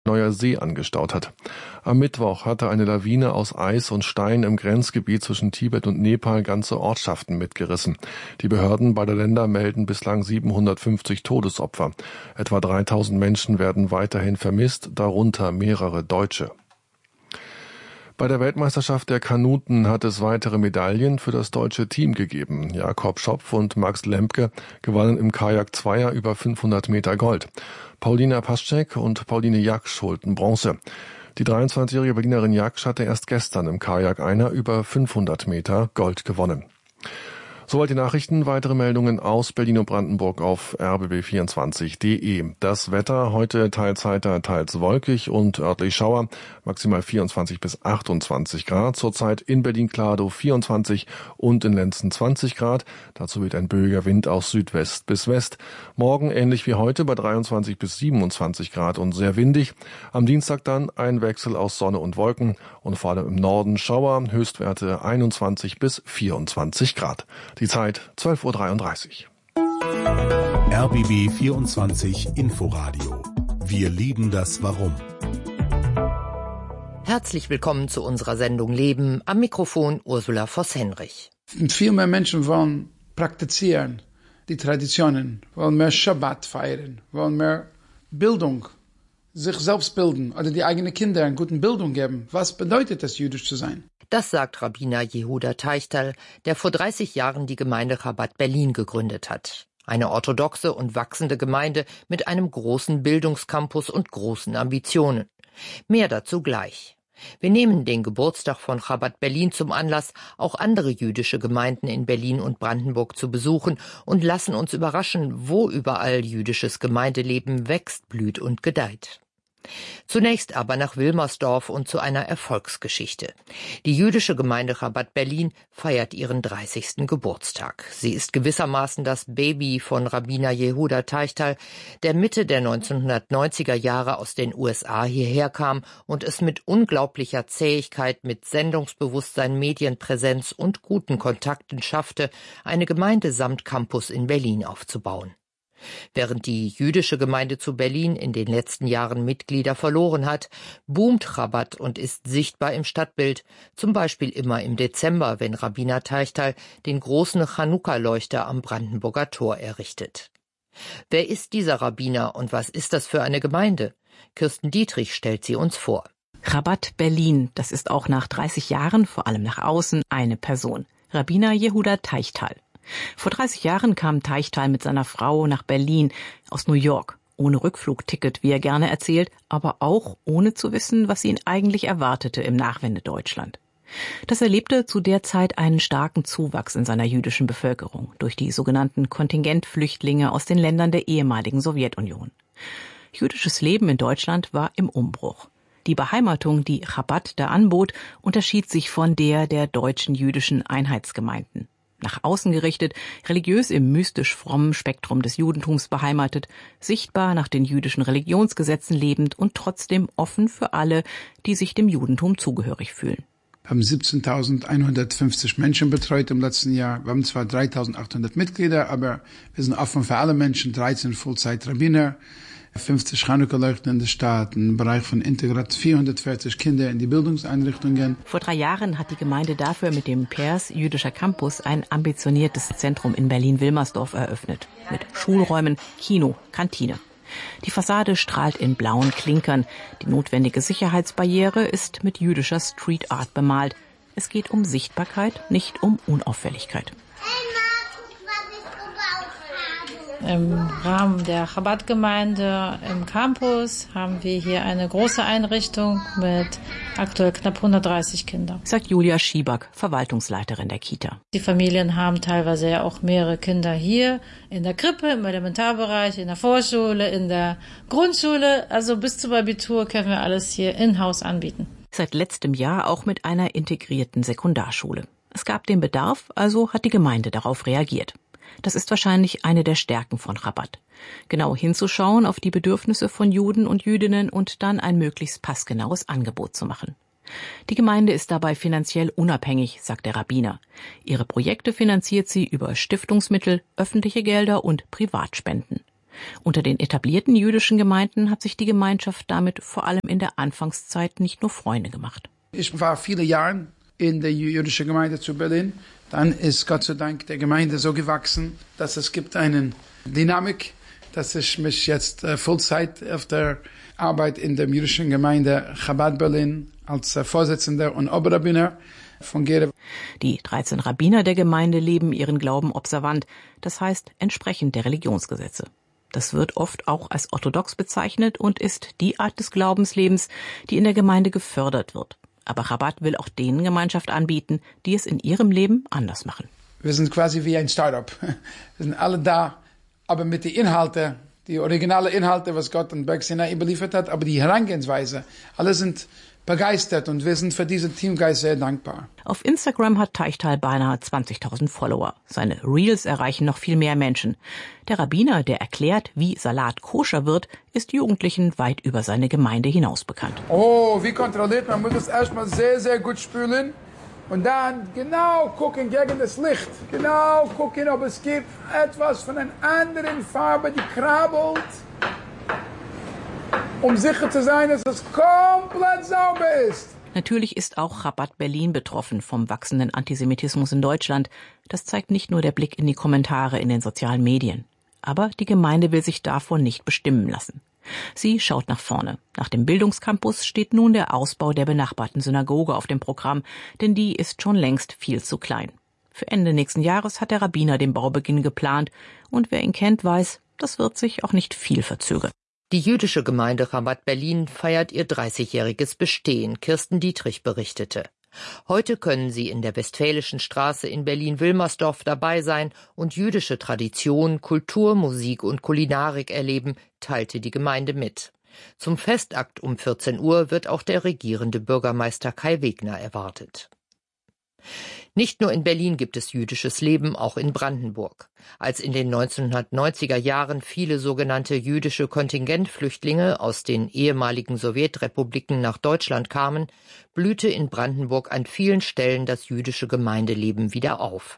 Neuer See angestaut hat. Am Mittwoch hatte eine Lawine aus Eis und Stein im Grenzgebiet zwischen Tibet und Nepal ganze Ortschaften mitgerissen. Die Behörden beider Länder melden bislang 750 Todesopfer. Etwa 3000 Menschen werden weiterhin vermisst, darunter mehrere Deutsche. Bei der Weltmeisterschaft der Kanuten hat es weitere Medaillen für das deutsche Team gegeben. Jakob Schopf und Max Lempke gewannen im Kajak-Zweier über 500 Meter Gold. Paulina Paschek und Pauline Jaksch holten Bronze. Die 23-jährige Berlinerin Jaksch hatte erst gestern im Kajak-Einer über 500 Meter Gold gewonnen. Soweit die Nachrichten. Weitere Meldungen aus Berlin und Brandenburg auf rbb24.de. Das Wetter heute teils heiter, teils wolkig und örtlich Schauer. Maximal 24 bis 28 Grad. Zurzeit in Berlin-Kladow 24 und in Lenzen 20 Grad. Dazu weht ein böiger Wind aus Südwest bis West. Morgen ähnlich wie heute bei 23 bis 27 Grad und sehr windig. Am Dienstag dann ein Wechsel aus Sonne und Wolken und vor allem im Norden Schauer. Höchstwerte 21 bis 24 Grad. Die Zeit 12:33 Uhr. RBB 24 Inforadio. Wir lieben das Warum. Herzlich willkommen zu unserer Sendung Leben. Am Mikrofon Ursula Voss-Henrich. Viel mehr Menschen wollen praktizieren die Traditionen, wollen mehr Schabbat feiern, wollen mehr Bildung, sich selbst bilden oder die eigenen Kinder eine gute Bildung geben. Was bedeutet es, jüdisch zu sein? Das sagt Rabbiner Jehuda Teichtal, der vor 30 Jahren die Gemeinde Chabad Berlin gegründet hat. Eine orthodoxe und wachsende Gemeinde mit einem großen Bildungscampus und großen Ambitionen. Mehr dazu gleich. Wir nehmen den Geburtstag von Chabad Berlin zum Anlass, auch andere jüdische Gemeinden in Berlin und Brandenburg zu besuchen und lassen uns überraschen, wo überall jüdisches Gemeindeleben wächst, blüht und gedeiht. Zunächst aber nach Wilmersdorf und zu einer Erfolgsgeschichte. Die jüdische Gemeinde Chabad Berlin feiert ihren 30. Geburtstag. Sie ist gewissermaßen das Baby von Rabbiner Jehuda Teichtal, der Mitte der 1990er Jahre aus den USA hierher kam und es mit unglaublicher Zähigkeit, mit Sendungsbewusstsein, Medienpräsenz und guten Kontakten schaffte, eine Gemeinde samt Campus in Berlin aufzubauen. Während die jüdische Gemeinde zu Berlin in den letzten Jahren Mitglieder verloren hat, boomt Chabad und ist sichtbar im Stadtbild, zum Beispiel immer im Dezember, wenn Rabbiner Teichtal den großen Chanukka-Leuchter am Brandenburger Tor errichtet. Wer ist dieser Rabbiner und was ist das für eine Gemeinde? Kirsten Dietrich stellt sie uns vor. Chabad Berlin, das ist auch nach 30 Jahren, vor allem nach außen, eine Person. Rabbiner Jehuda Teichtal. Vor 30 Jahren kam Teichtal mit seiner Frau nach Berlin aus New York, ohne Rückflugticket, wie er gerne erzählt, aber auch ohne zu wissen, was ihn eigentlich erwartete im Nachwendedeutschland. Das erlebte zu der Zeit einen starken Zuwachs in seiner jüdischen Bevölkerung durch die sogenannten Kontingentflüchtlinge aus den Ländern der ehemaligen Sowjetunion. Jüdisches Leben in Deutschland war im Umbruch. Die Beheimatung, die Chabad da anbot, unterschied sich von der deutschen jüdischen Einheitsgemeinden. Nach außen gerichtet, religiös im mystisch-frommen Spektrum des Judentums beheimatet, sichtbar nach den jüdischen Religionsgesetzen lebend und trotzdem offen für alle, die sich dem Judentum zugehörig fühlen. Wir haben 17.150 Menschen betreut im letzten Jahr. Wir haben zwar 3.800 Mitglieder, aber wir sind offen für alle Menschen, 13 Vollzeit-Rabbiner, 50 Chanukka-Leuchten in der Stadt, im Bereich von Integrat 440 Kinder in die Bildungseinrichtungen. Vor 3 Jahren hat die Gemeinde dafür mit dem PERS Jüdischer Campus ein ambitioniertes Zentrum in Berlin-Wilmersdorf eröffnet. Mit Schulräumen, Kino, Kantine. Die Fassade strahlt in blauen Klinkern. Die notwendige Sicherheitsbarriere ist mit jüdischer Street Art bemalt. Es geht um Sichtbarkeit, nicht um Unauffälligkeit. Im Rahmen der Chabad-Gemeinde im Campus haben wir hier eine große Einrichtung mit aktuell knapp 130 Kindern. Sagt Julia Schieback, Verwaltungsleiterin der Kita. Die Familien haben teilweise ja auch mehrere Kinder hier in der Krippe, im Elementarbereich, in der Vorschule, in der Grundschule. Also bis zum Abitur können wir alles hier in-house anbieten. Seit letztem Jahr auch mit einer integrierten Sekundarschule. Es gab den Bedarf, also hat die Gemeinde darauf reagiert. Das ist wahrscheinlich eine der Stärken von Chabad. Genau hinzuschauen auf die Bedürfnisse von Juden und Jüdinnen und dann ein möglichst passgenaues Angebot zu machen. Die Gemeinde ist dabei finanziell unabhängig, sagt der Rabbiner. Ihre Projekte finanziert sie über Stiftungsmittel, öffentliche Gelder und Privatspenden. Unter den etablierten jüdischen Gemeinden hat sich die Gemeinschaft damit vor allem in der Anfangszeit nicht nur Freunde gemacht. Ich war viele Jahre in der jüdischen Gemeinde zu Berlin. Dann ist Gott sei Dank der Gemeinde so gewachsen, dass es gibt eine Dynamik, dass ich mich jetzt Vollzeit auf der Arbeit in der jüdischen Gemeinde Chabad Berlin als Vorsitzender und Oberrabbiner fungiere. Die 13 Rabbiner der Gemeinde leben ihren Glauben observant, das heißt entsprechend der Religionsgesetze. Das wird oft auch als orthodox bezeichnet und ist die Art des Glaubenslebens, die in der Gemeinde gefördert wird. Aber Chabad will auch denen Gemeinschaft anbieten, die es in ihrem Leben anders machen. Wir sind quasi wie ein Start-up. Wir sind alle da, aber mit den Inhalten, die originalen Inhalte, was Gott an Berg Sinai überliefert hat, aber die Herangehensweise, alle sind begeistert und wir sind für diesen Teamgeist sehr dankbar. Auf Instagram hat Teichtal beinahe 20.000 Follower. Seine Reels erreichen noch viel mehr Menschen. Der Rabbiner, der erklärt, wie Salat koscher wird, ist Jugendlichen weit über seine Gemeinde hinaus bekannt. Oh, wie kontrolliert? Man muss es erstmal sehr, sehr gut spülen und dann genau gucken gegen das Licht. Genau gucken, ob es gibt etwas von einer anderen Farbe, die krabbelt. Um sicher zu sein, dass es komplett sauber ist. Natürlich ist auch Chabad Berlin betroffen vom wachsenden Antisemitismus in Deutschland. Das zeigt nicht nur der Blick in die Kommentare in den sozialen Medien. Aber die Gemeinde will sich davon nicht bestimmen lassen. Sie schaut nach vorne. Nach dem Bildungscampus steht nun der Ausbau der benachbarten Synagoge auf dem Programm, denn die ist schon längst viel zu klein. Für Ende nächsten Jahres hat der Rabbiner den Baubeginn geplant. Und wer ihn kennt, weiß, das wird sich auch nicht viel verzögern. Die jüdische Gemeinde Chabad Berlin feiert ihr 30-jähriges Bestehen, Kirsten Dietrich berichtete. Heute können sie in der Westfälischen Straße in Berlin-Wilmersdorf dabei sein und jüdische Tradition, Kultur, Musik und Kulinarik erleben, teilte die Gemeinde mit. Zum Festakt um 14 Uhr wird auch der regierende Bürgermeister Kai Wegner erwartet. Nicht nur in Berlin gibt es jüdisches Leben, auch in Brandenburg. Als in den 1990er Jahren viele sogenannte jüdische Kontingentflüchtlinge aus den ehemaligen Sowjetrepubliken nach Deutschland kamen, blühte in Brandenburg an vielen Stellen das jüdische Gemeindeleben wieder auf.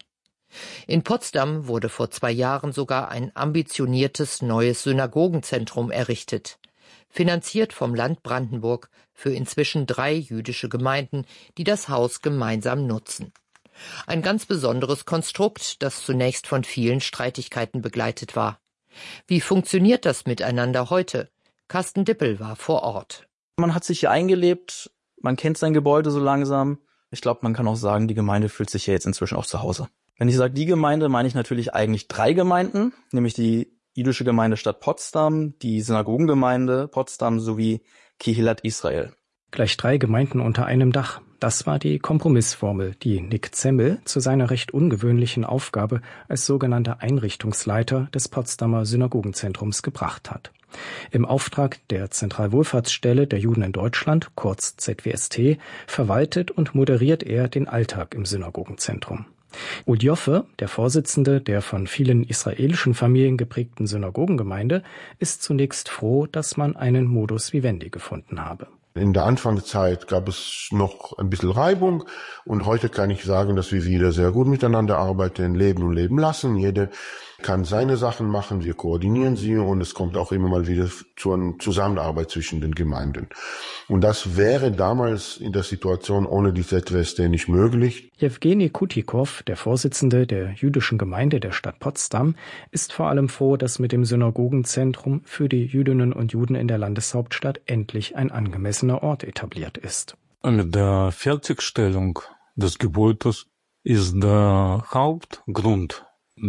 In Potsdam wurde vor 2 Jahren sogar ein ambitioniertes neues Synagogenzentrum errichtet. Finanziert vom Land Brandenburg für inzwischen 3 jüdische Gemeinden, die das Haus gemeinsam nutzen. Ein ganz besonderes Konstrukt, das zunächst von vielen Streitigkeiten begleitet war. Wie funktioniert das miteinander heute? Carsten Dippel war vor Ort. Man hat sich hier eingelebt, man kennt sein Gebäude so langsam. Ich glaube, man kann auch sagen, die Gemeinde fühlt sich ja jetzt inzwischen auch zu Hause. Wenn ich sage die Gemeinde, meine ich natürlich eigentlich 3 Gemeinden, nämlich die jüdische Gemeinde Stadt Potsdam, die Synagogengemeinde Potsdam sowie Kehilat Israel. Gleich 3 Gemeinden unter einem Dach. Das war die Kompromissformel, die Nick Zemmel zu seiner recht ungewöhnlichen Aufgabe als sogenannter Einrichtungsleiter des Potsdamer Synagogenzentrums gebracht hat. Im Auftrag der Zentralwohlfahrtsstelle der Juden in Deutschland, kurz ZWST, verwaltet und moderiert er den Alltag im Synagogenzentrum. Udi Joffe, der Vorsitzende der von vielen israelischen Familien geprägten Synagogengemeinde, ist zunächst froh, dass man einen Modus vivendi gefunden habe. In der Anfangszeit gab es noch ein bisschen Reibung und heute kann ich sagen, dass wir wieder sehr gut miteinander arbeiten, leben und leben lassen. Jeder kann seine Sachen machen, wir koordinieren sie und es kommt auch immer mal wieder zu einer Zusammenarbeit zwischen den Gemeinden. Und das wäre damals in der Situation ohne die ZWST nicht möglich. Jewgeni Kutikow, der Vorsitzende der jüdischen Gemeinde der Stadt Potsdam, ist vor allem froh, dass mit dem Synagogenzentrum für die Jüdinnen und Juden in der Landeshauptstadt endlich ein angemessener Ort etabliert ist. Mit der Fertigstellung des Gebäudes ist der Hauptgrund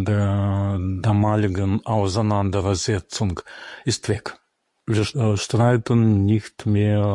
der damaligen Auseinandersetzung ist weg. Wir streiten nicht mehr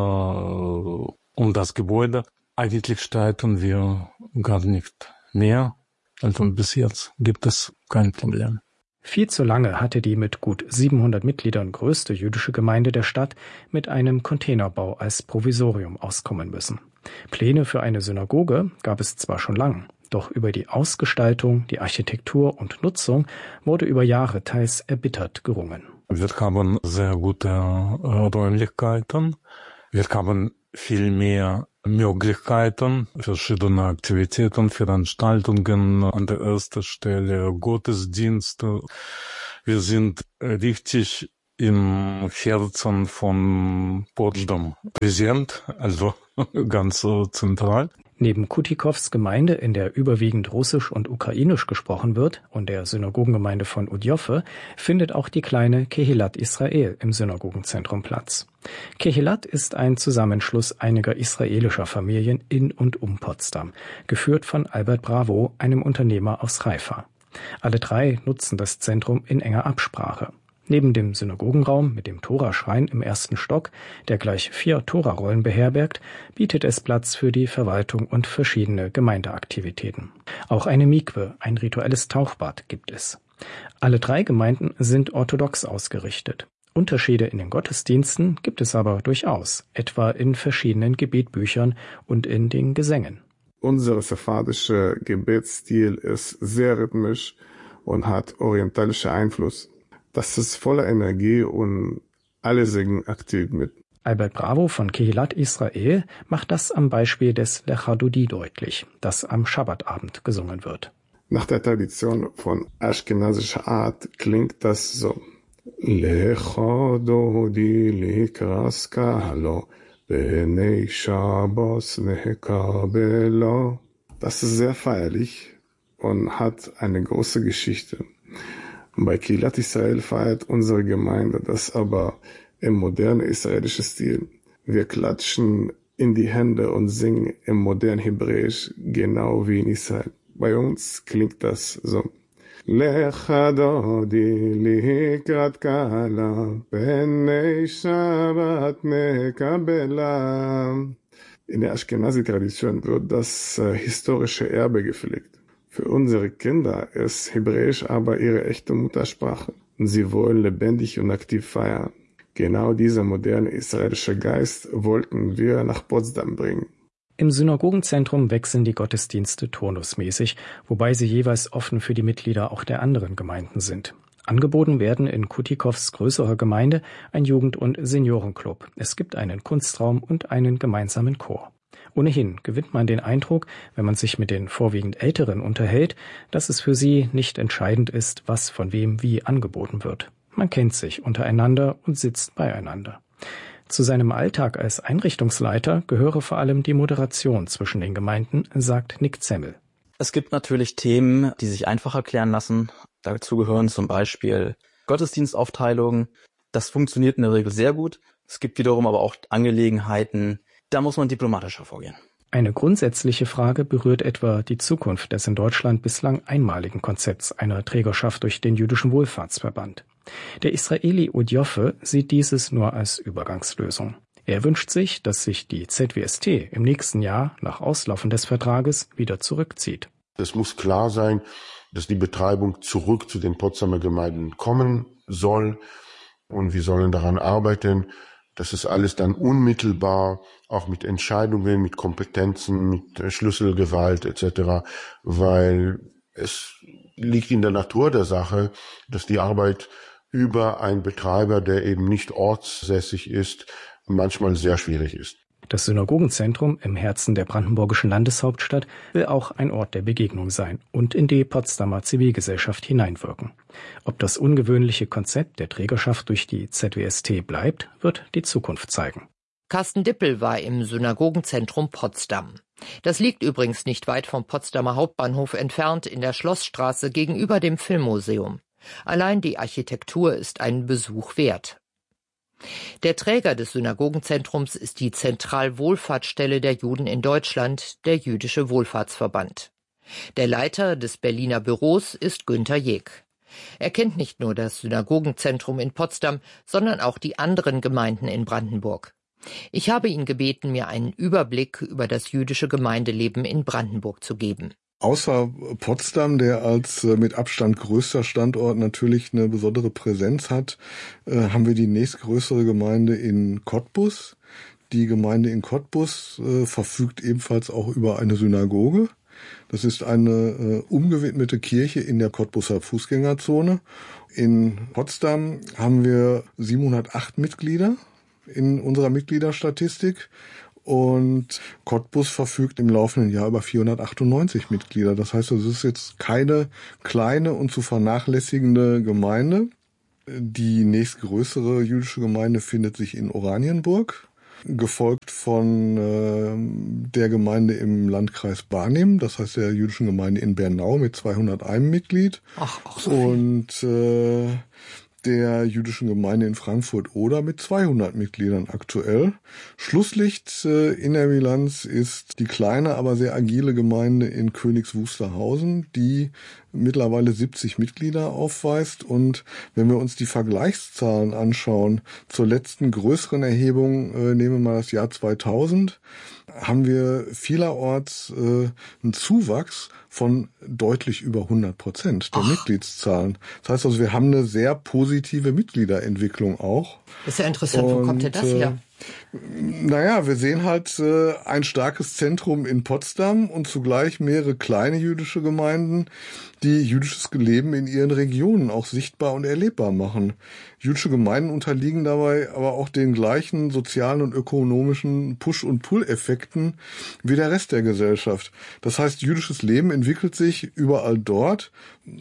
um das Gebäude. Eigentlich streiten wir gar nicht mehr. Also bis jetzt gibt es kein Problem. Viel zu lange hatte die mit gut 700 Mitgliedern größte jüdische Gemeinde der Stadt mit einem Containerbau als Provisorium auskommen müssen. Pläne für eine Synagoge gab es zwar schon lang, doch über die Ausgestaltung, die Architektur und Nutzung wurde über Jahre teils erbittert gerungen. Wir haben sehr gute Räumlichkeiten. Wir haben viel mehr Möglichkeiten, verschiedene Aktivitäten, Veranstaltungen, an der ersten Stelle Gottesdienste. Wir sind richtig im Herzen von Potsdam präsent, also ganz zentral. Neben Kutikows Gemeinde, in der überwiegend Russisch und Ukrainisch gesprochen wird, und der Synagogengemeinde von Udjoffe, findet auch die kleine Kehilat Israel im Synagogenzentrum Platz. Kehilat ist ein Zusammenschluss einiger israelischer Familien in und um Potsdam, geführt von Albert Bravo, einem Unternehmer aus Haifa. Alle drei nutzen das Zentrum in enger Absprache. Neben dem Synagogenraum mit dem Toraschrein im ersten Stock, der gleich 4 Torarollen beherbergt, bietet es Platz für die Verwaltung und verschiedene Gemeindeaktivitäten. Auch eine Mikwe, ein rituelles Tauchbad, gibt es. Alle 3 Gemeinden sind orthodox ausgerichtet. Unterschiede in den Gottesdiensten gibt es aber durchaus, etwa in verschiedenen Gebetbüchern und in den Gesängen. Unser sephardischer Gebetsstil ist sehr rhythmisch und hat orientalischen Einfluss. Das ist voller Energie und alle singen aktiv mit. Albert Bravo von Kehilat Israel macht das am Beispiel des Lecha Dodi deutlich, das am Schabbatabend gesungen wird. Nach der Tradition von aschkenasischer Art klingt das so. Lecha Dodi likras kahalo, benei Shabbos nehekabelo. Das ist sehr feierlich und hat eine große Geschichte. Bei Kehilat Israel feiert unsere Gemeinde das aber im modernen israelischen Stil. Wir klatschen in die Hände und singen im modernen Hebräisch, genau wie in Israel. Bei uns klingt das so. Lecha Dodi likrat kahalo, benei Shabbat nehekabela. In der Ashkenazi-Tradition wird das historische Erbe gepflegt. Für unsere Kinder ist Hebräisch aber ihre echte Muttersprache. Und sie wollen lebendig und aktiv feiern. Genau dieser moderne israelische Geist wollten wir nach Potsdam bringen. Im Synagogenzentrum wechseln die Gottesdienste turnusmäßig, wobei sie jeweils offen für die Mitglieder auch der anderen Gemeinden sind. Angeboten werden in Kutikows größerer Gemeinde ein Jugend- und Seniorenclub. Es gibt einen Kunstraum und einen gemeinsamen Chor. Ohnehin gewinnt man den Eindruck, wenn man sich mit den vorwiegend Älteren unterhält, dass es für sie nicht entscheidend ist, was von wem wie angeboten wird. Man kennt sich untereinander und sitzt beieinander. Zu seinem Alltag als Einrichtungsleiter gehöre vor allem die Moderation zwischen den Gemeinden, sagt Nick Zemmel. Es gibt natürlich Themen, die sich einfach erklären lassen. Dazu gehören zum Beispiel Gottesdienstaufteilungen. Das funktioniert in der Regel sehr gut. Es gibt wiederum aber auch Angelegenheiten, da muss man diplomatischer vorgehen. Eine grundsätzliche Frage berührt etwa die Zukunft des in Deutschland bislang einmaligen Konzepts einer Trägerschaft durch den Jüdischen Wohlfahrtsverband. Der Israeli Udjoffe sieht dieses nur als Übergangslösung. Er wünscht sich, dass sich die ZWST im nächsten Jahr nach Auslaufen des Vertrages wieder zurückzieht. Es muss klar sein, dass die Betreibung zurück zu den Potsdamer Gemeinden kommen soll und wir sollen daran arbeiten, das ist alles dann unmittelbar, auch mit Entscheidungen, mit Kompetenzen, mit Schlüsselgewalt etc., weil es liegt in der Natur der Sache, dass die Arbeit über einen Betreiber, der eben nicht ortssässig ist, manchmal sehr schwierig ist. Das Synagogenzentrum im Herzen der brandenburgischen Landeshauptstadt will auch ein Ort der Begegnung sein und in die Potsdamer Zivilgesellschaft hineinwirken. Ob das ungewöhnliche Konzept der Trägerschaft durch die ZWST bleibt, wird die Zukunft zeigen. Carsten Dippel war im Synagogenzentrum Potsdam. Das liegt übrigens nicht weit vom Potsdamer Hauptbahnhof entfernt in der Schlossstraße gegenüber dem Filmmuseum. Allein die Architektur ist einen Besuch wert. Der Träger des Synagogenzentrums ist die Zentralwohlfahrtsstelle der Juden in Deutschland, der Jüdische Wohlfahrtsverband. Der Leiter des Berliner Büros ist Günter Jeg. Er kennt nicht nur das Synagogenzentrum in Potsdam, sondern auch die anderen Gemeinden in Brandenburg. Ich habe ihn gebeten, mir einen Überblick über das jüdische Gemeindeleben in Brandenburg zu geben. Außer Potsdam, der als mit Abstand größter Standort natürlich eine besondere Präsenz hat, haben wir die nächstgrößere Gemeinde in Cottbus. Die Gemeinde in Cottbus verfügt ebenfalls auch über eine Synagoge. Das ist eine umgewidmete Kirche in der Cottbuser Fußgängerzone. In Potsdam haben wir 708 Mitglieder in unserer Mitgliederstatistik. Und Cottbus verfügt im laufenden Jahr über 498 Mitglieder. Das heißt, es ist jetzt keine kleine und zu vernachlässigende Gemeinde. Die nächstgrößere jüdische Gemeinde findet sich in Oranienburg, gefolgt von der Gemeinde im Landkreis Barnim, das heißt der jüdischen Gemeinde in Bernau mit 201 Mitglied. Ach, auch so viel. Und der jüdischen Gemeinde in Frankfurt-Oder mit 200 Mitgliedern aktuell. Schlusslicht in der Bilanz ist die kleine, aber sehr agile Gemeinde in Königs Wusterhausen, die mittlerweile 70 Mitglieder aufweist. Und wenn wir uns die Vergleichszahlen anschauen, zur letzten größeren Erhebung, nehmen wir mal das Jahr 2000, haben wir vielerorts einen Zuwachs von deutlich über 100% der Mitgliedszahlen. Das heißt also, wir haben eine sehr positive Mitgliederentwicklung auch. Das ist ja interessant. Wo kommt denn das her? Naja, wir sehen halt ein starkes Zentrum in Potsdam und zugleich mehrere kleine jüdische Gemeinden, die jüdisches Leben in ihren Regionen auch sichtbar und erlebbar machen. Jüdische Gemeinden unterliegen dabei aber auch den gleichen sozialen und ökonomischen Push- und Pull-Effekten wie der Rest der Gesellschaft. Das heißt, jüdisches Leben entwickelt sich überall dort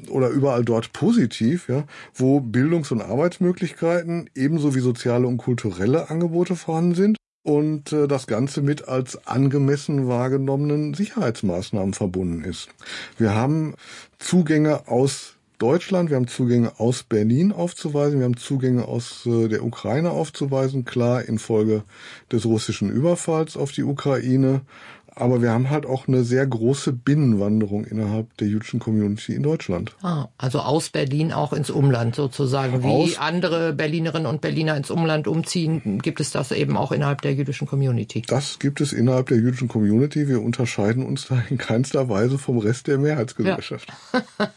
positiv, ja, wo Bildungs- und Arbeitsmöglichkeiten ebenso wie soziale und kulturelle Angebote vorhanden sind und das Ganze mit als angemessen wahrgenommenen Sicherheitsmaßnahmen verbunden ist. Wir haben Zugänge aus Deutschland, wir haben Zugänge aus Berlin aufzuweisen, wir haben Zugänge aus der Ukraine aufzuweisen, klar infolge des russischen Überfalls auf die Ukraine. Aber wir haben halt auch eine sehr große Binnenwanderung innerhalb der jüdischen Community in Deutschland. Also aus Berlin auch ins Umland sozusagen. Wie andere Berlinerinnen und Berliner ins Umland umziehen, gibt es das eben auch innerhalb der jüdischen Community? Das gibt es innerhalb der jüdischen Community. Wir unterscheiden uns da in keinster Weise vom Rest der Mehrheitsgesellschaft. Ja.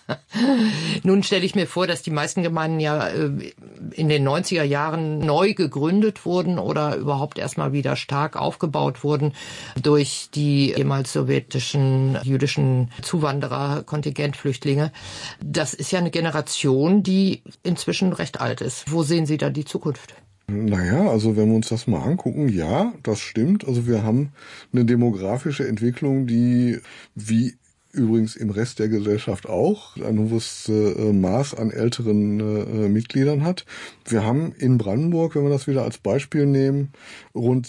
Nun stelle ich mir vor, dass die meisten Gemeinden ja in den 90er Jahren neu gegründet wurden oder überhaupt erstmal wieder stark aufgebaut wurden durch die ehemals sowjetischen jüdischen Zuwanderer, Kontingentflüchtlinge. Das ist ja eine Generation, die inzwischen recht alt ist. Wo sehen Sie da die Zukunft? Naja, also wenn wir uns das mal angucken, ja, das stimmt. Also wir haben eine demografische Entwicklung, die wie übrigens im Rest der Gesellschaft auch ein hohes Maß an älteren Mitgliedern hat. Wir haben in Brandenburg, wenn wir das wieder als Beispiel nehmen, rund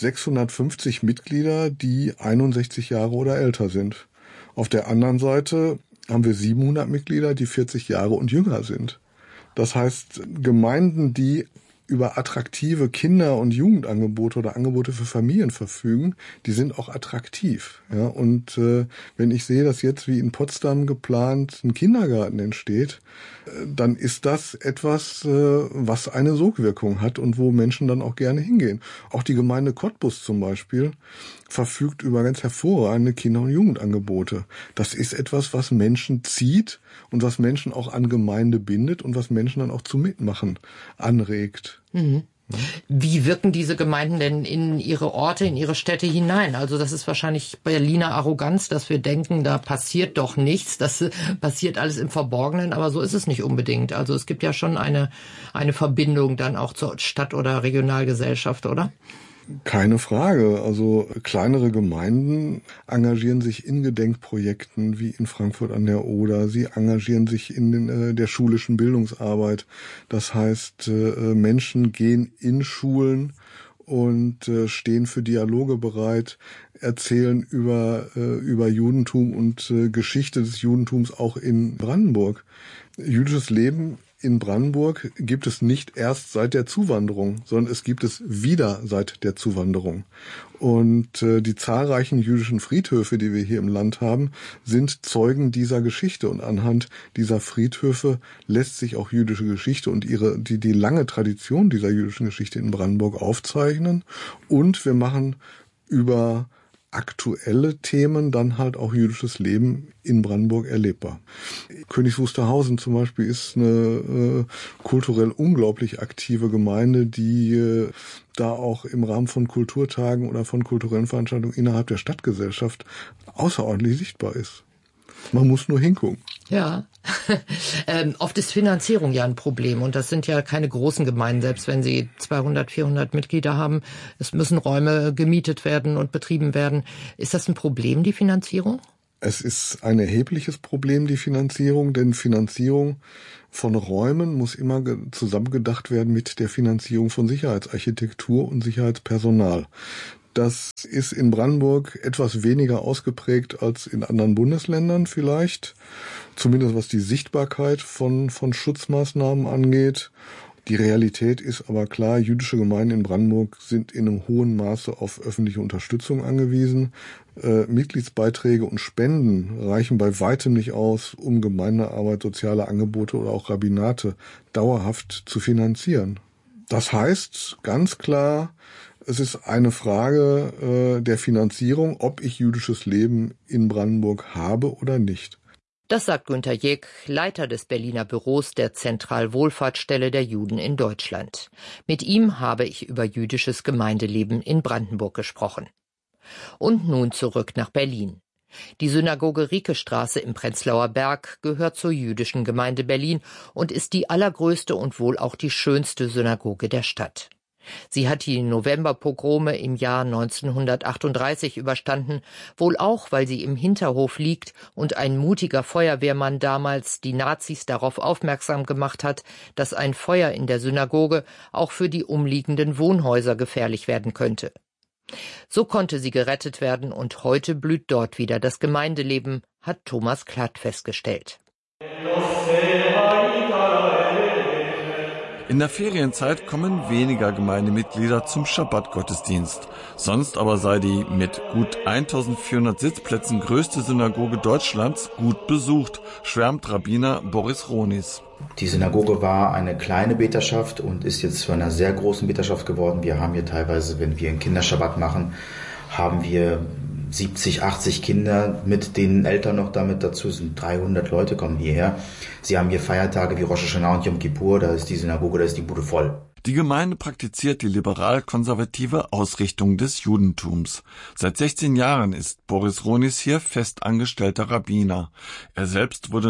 650 Mitglieder, die 61 Jahre oder älter sind. Auf der anderen Seite haben wir 700 Mitglieder, die 40 Jahre und jünger sind. Das heißt, Gemeinden, die über attraktive Kinder- und Jugendangebote oder Angebote für Familien verfügen, die sind auch attraktiv. Ja, und wenn ich sehe, dass jetzt wie in Potsdam geplant ein Kindergarten entsteht, dann ist das etwas, was eine Sogwirkung hat und wo Menschen dann auch gerne hingehen. Auch die Gemeinde Cottbus zum Beispiel verfügt über ganz hervorragende Kinder- und Jugendangebote. Das ist etwas, was Menschen zieht und was Menschen auch an Gemeinde bindet und was Menschen dann auch zum Mitmachen anregt. Mhm. Wie wirken diese Gemeinden denn in ihre Orte, in ihre Städte hinein? Also das ist wahrscheinlich Berliner Arroganz, dass wir denken, da passiert doch nichts, das passiert alles im Verborgenen, aber so ist es nicht unbedingt. Also es gibt ja schon eine Verbindung dann auch zur Stadt- oder Regionalgesellschaft, oder? Keine Frage. Also kleinere Gemeinden engagieren sich in Gedenkprojekten wie in Frankfurt an der Oder. Sie engagieren sich in der schulischen Bildungsarbeit. Das heißt, Menschen gehen in Schulen und stehen für Dialoge bereit, erzählen über Judentum und Geschichte des Judentums auch in Brandenburg. Jüdisches Leben in Brandenburg gibt es nicht erst seit der Zuwanderung, sondern es gibt es wieder seit der Zuwanderung. Und die zahlreichen jüdischen Friedhöfe, die wir hier im Land haben, sind Zeugen dieser Geschichte. Und anhand dieser Friedhöfe lässt sich auch jüdische Geschichte und die lange Tradition dieser jüdischen Geschichte in Brandenburg aufzeichnen. Und wir machen über aktuelle Themen dann halt auch jüdisches Leben in Brandenburg erlebbar. Königs Wusterhausen zum Beispiel ist eine kulturell unglaublich aktive Gemeinde, die da auch im Rahmen von Kulturtagen oder von kulturellen Veranstaltungen innerhalb der Stadtgesellschaft außerordentlich sichtbar ist. Man muss nur hingucken. Ja, oft ist Finanzierung ja ein Problem und das sind ja keine großen Gemeinden, selbst wenn sie 200, 400 Mitglieder haben. Es müssen Räume gemietet werden und betrieben werden. Ist das ein Problem, die Finanzierung? Es ist ein erhebliches Problem, die Finanzierung, denn Finanzierung von Räumen muss immer zusammengedacht werden mit der Finanzierung von Sicherheitsarchitektur und Sicherheitspersonal. Das ist in Brandenburg etwas weniger ausgeprägt als in anderen Bundesländern vielleicht, zumindest was die Sichtbarkeit von Schutzmaßnahmen angeht. Die Realität ist aber klar, jüdische Gemeinden in Brandenburg sind in einem hohen Maße auf öffentliche Unterstützung angewiesen. Mitgliedsbeiträge und Spenden reichen bei weitem nicht aus, um Gemeindearbeit, soziale Angebote oder auch Rabbinate dauerhaft zu finanzieren. Das heißt ganz klar, es ist eine Frage der Finanzierung, ob ich jüdisches Leben in Brandenburg habe oder nicht. Das sagt Günter Jeck, Leiter des Berliner Büros der Zentralwohlfahrtsstelle der Juden in Deutschland. Mit ihm habe ich über jüdisches Gemeindeleben in Brandenburg gesprochen. Und nun zurück nach Berlin. Die Synagoge Riekestraße im Prenzlauer Berg gehört zur jüdischen Gemeinde Berlin und ist die allergrößte und wohl auch die schönste Synagoge der Stadt. Sie hat die Novemberpogrome im Jahr 1938 überstanden, wohl auch, weil sie im Hinterhof liegt und ein mutiger Feuerwehrmann damals die Nazis darauf aufmerksam gemacht hat, dass ein Feuer in der Synagoge auch für die umliegenden Wohnhäuser gefährlich werden könnte. So konnte sie gerettet werden und heute blüht dort wieder das Gemeindeleben, hat Thomas Klatt festgestellt. In der Ferienzeit kommen weniger Gemeindemitglieder zum Schabbat-Gottesdienst. Sonst aber sei die mit gut 1400 Sitzplätzen größte Synagoge Deutschlands gut besucht, schwärmt Rabbiner Boris Ronis. Die Synagoge war eine kleine Beterschaft und ist jetzt zu einer sehr großen Beterschaft geworden. Wir haben hier teilweise, wenn wir einen Kinderschabbat machen, haben wir 70, 80 Kinder mit den Eltern noch damit dazu. Es sind 300 Leute kommen hierher. Sie haben hier Feiertage wie Rosh Hashanah und Yom Kippur. Da ist die Synagoge, da ist die Bude voll. Die Gemeinde praktiziert die liberal-konservative Ausrichtung des Judentums. Seit 16 Jahren ist Boris Ronis hier festangestellter Rabbiner. Er selbst wurde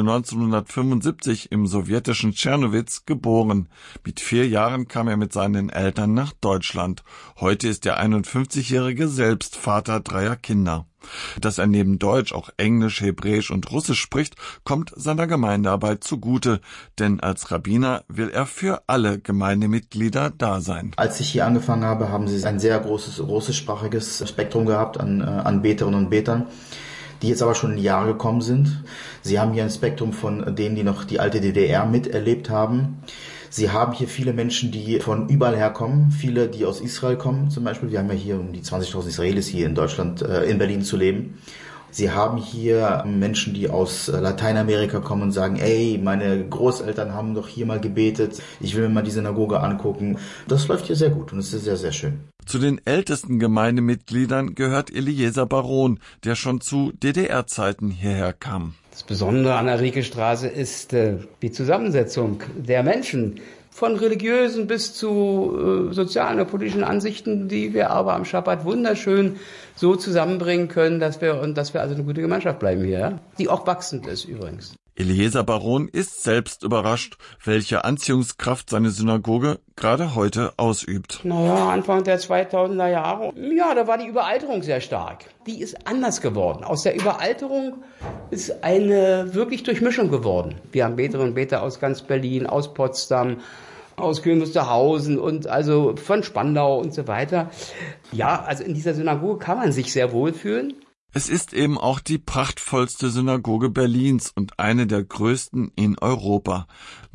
1975 im sowjetischen Tschernowitz geboren. Mit 4 Jahren kam er mit seinen Eltern nach Deutschland. Heute ist der 51-Jährige selbst Vater 3 Kinder. Dass er neben Deutsch auch Englisch, Hebräisch und Russisch spricht, kommt seiner Gemeindearbeit zugute, denn als Rabbiner will er für alle Gemeindemitglieder da sein. Als ich hier angefangen habe, haben sie ein sehr großes russischsprachiges Spektrum gehabt an Beterinnen und Betern, die jetzt aber schon in die Jahre gekommen sind. Sie haben hier ein Spektrum von denen, die noch die alte DDR miterlebt haben. Sie haben hier viele Menschen, die von überall herkommen, viele, die aus Israel kommen zum Beispiel. Wir haben ja hier um die 20.000 Israelis hier in Deutschland, in Berlin zu leben. Sie haben hier Menschen, die aus Lateinamerika kommen und sagen, ey, meine Großeltern haben doch hier mal gebetet, ich will mir mal die Synagoge angucken. Das läuft hier sehr gut und es ist sehr, sehr schön. Zu den ältesten Gemeindemitgliedern gehört Eliezer Baron, der schon zu DDR-Zeiten hierher kam. Das Besondere an der Riekestraße ist die Zusammensetzung der Menschen, von religiösen bis zu sozialen und politischen Ansichten, die wir aber am Schabbat wunderschön so zusammenbringen können, dass wir also eine gute Gemeinschaft bleiben hier, ja? Die auch wachsend ist übrigens. Eliezer Baron ist selbst überrascht, welche Anziehungskraft seine Synagoge gerade heute ausübt. Naja, Anfang der 2000er Jahre, ja, da war die Überalterung sehr stark. Die ist anders geworden. Aus der Überalterung ist eine wirklich Durchmischung geworden. Wir haben Beterinnen und Beter aus ganz Berlin, aus Potsdam, aus Köln-Wusterhausen und also von Spandau und so weiter. Ja, also in dieser Synagoge kann man sich sehr wohlfühlen. Es ist eben auch die prachtvollste Synagoge Berlins und eine der größten in Europa.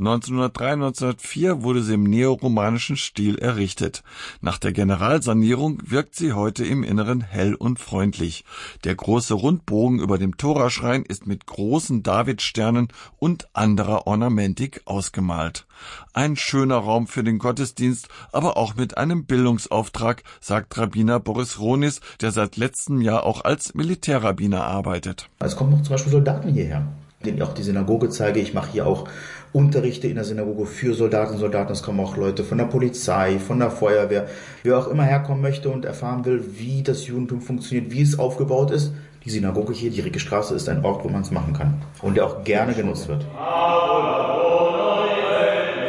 1903, 1904 wurde sie im neoromanischen Stil errichtet. Nach der Generalsanierung wirkt sie heute im Inneren hell und freundlich. Der große Rundbogen über dem Toraschrein ist mit großen Davidsternen und anderer Ornamentik ausgemalt. Ein schöner Raum für den Gottesdienst, aber auch mit einem Bildungsauftrag, sagt Rabbiner Boris Ronis, der seit letztem Jahr auch als Militärrabbiner arbeitet. Es kommen noch zum Beispiel Soldaten hierher, denen ich auch die Synagoge zeige. Ich mache hier auch Unterrichte in der Synagoge für Soldaten und Soldaten. Es kommen auch Leute von der Polizei, von der Feuerwehr, wer auch immer herkommen möchte und erfahren will, wie das Judentum funktioniert, wie es aufgebaut ist. Die Synagoge hier, die Riekestraße, ist ein Ort, wo man es machen kann und der auch gerne genutzt wird.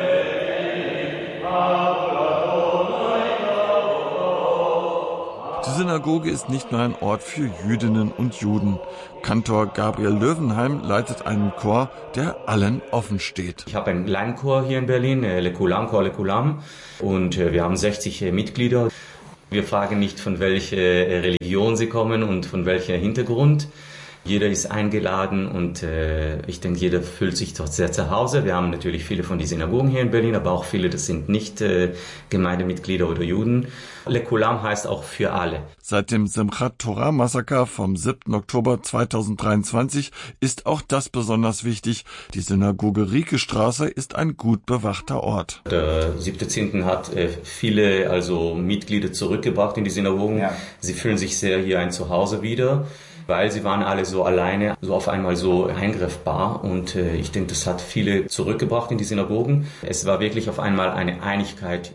Die Synagoge ist nicht nur ein Ort für Jüdinnen und Juden. Kantor Gabriel Löwenheim leitet einen Chor, der allen offen steht. Ich habe einen kleinen Chor hier in Berlin, Lekulam, Chor Lekulam, und wir haben 60 Mitglieder. Wir fragen nicht, von welcher Religion sie kommen und von welchem Hintergrund. Jeder ist eingeladen und ich denke, jeder fühlt sich dort sehr zu Hause. Wir haben natürlich viele von den Synagogen hier in Berlin, aber auch viele, das sind nicht Gemeindemitglieder oder Juden. Lekulam heißt auch für alle. Seit dem Simchat Torah Massaker vom 7. Oktober 2023 ist auch das besonders wichtig. Die Synagoge Riekestraße ist ein gut bewachter Ort. Der 7.10. hat viele Mitglieder zurückgebracht in die Synagogen. Ja. Sie fühlen sich sehr hier ein Zuhause wieder, weil sie waren alle so alleine, so auf einmal so eingriffbar. Und ich denke, das hat viele zurückgebracht in die Synagogen. Es war wirklich auf einmal eine Einigkeit.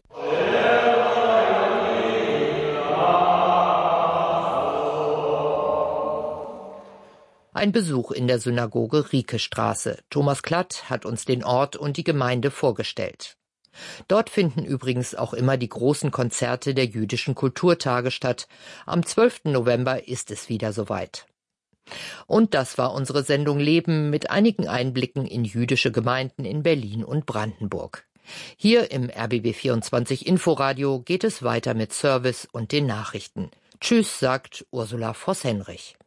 Ein Besuch in der Synagoge Riekestraße. Thomas Klatt hat uns den Ort und die Gemeinde vorgestellt. Dort finden übrigens auch immer die großen Konzerte der jüdischen Kulturtage statt. Am 12. November ist es wieder soweit. Und das war unsere Sendung Leben mit einigen Einblicken in jüdische Gemeinden in Berlin und Brandenburg. Hier im RBB24 Inforadio geht es weiter mit Service und den Nachrichten. Tschüss, sagt Ursula Voss-Henrich.